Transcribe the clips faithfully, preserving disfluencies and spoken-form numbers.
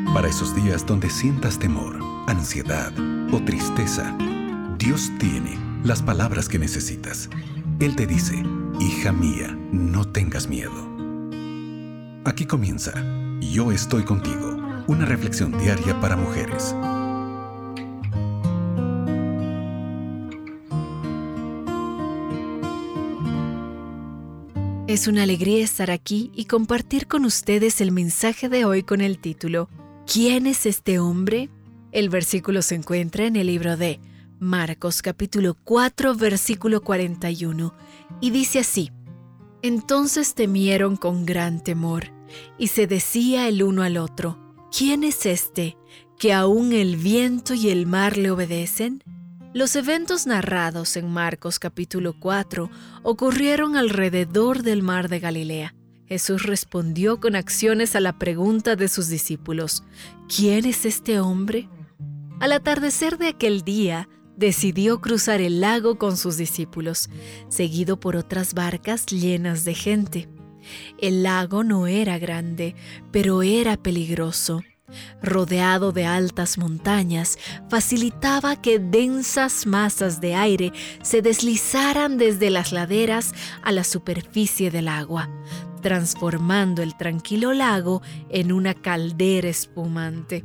Para esos días donde sientas temor, ansiedad o tristeza, Dios tiene las palabras que necesitas. Él te dice: hija mía, no tengas miedo. Aquí comienza Yo estoy contigo, una reflexión diaria para mujeres. Es una alegría estar aquí y compartir con ustedes el mensaje de hoy con el título ¿Quién es este hombre? El versículo se encuentra en el libro de Marcos capítulo cuatro versículo cuarenta y uno y dice así: Entonces temieron con gran temor y se decía el uno al otro: ¿Quién es este que aún el viento y el mar le obedecen? Los eventos narrados en Marcos capítulo cuatro ocurrieron alrededor del mar de Galilea. Jesús respondió con acciones a la pregunta de sus discípulos: ¿Quién es este hombre? Al atardecer de aquel día, decidió cruzar el lago con sus discípulos, seguido por otras barcas llenas de gente. El lago no era grande, pero era peligroso. Rodeado de altas montañas, facilitaba que densas masas de aire se deslizaran desde las laderas a la superficie del agua, transformando el tranquilo lago en una caldera espumante.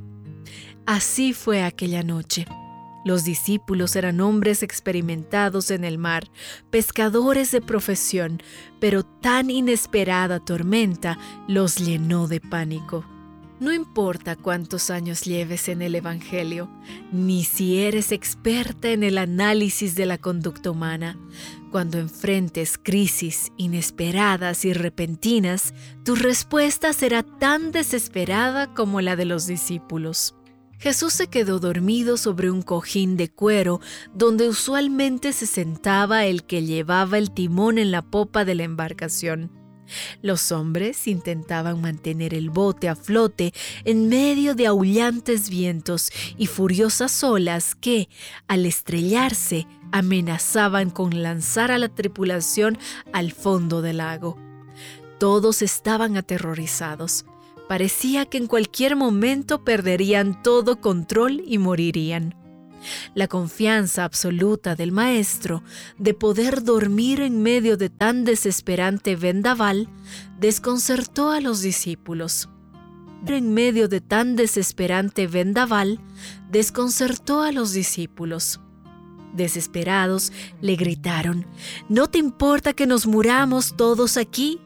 Así fue aquella noche. Los discípulos eran hombres experimentados en el mar, pescadores de profesión, pero tan inesperada tormenta los llenó de pánico. No importa cuántos años lleves en el Evangelio, ni si eres experta en el análisis de la conducta humana, cuando enfrentes crisis inesperadas y repentinas, tu respuesta será tan desesperada como la de los discípulos. Jesús se quedó dormido sobre un cojín de cuero donde usualmente se sentaba el que llevaba el timón en la popa de la embarcación. Los hombres intentaban mantener el bote a flote en medio de aullantes vientos y furiosas olas que, al estrellarse, amenazaban con lanzar a la tripulación al fondo del lago. Todos estaban aterrorizados. Parecía que en cualquier momento perderían todo control y morirían. La confianza absoluta del maestro de poder dormir en medio de tan desesperante vendaval desconcertó a los discípulos. En medio de tan desesperante vendaval desconcertó a los discípulos. Desesperados, le gritaron: ¿No te importa que nos muramos todos aquí?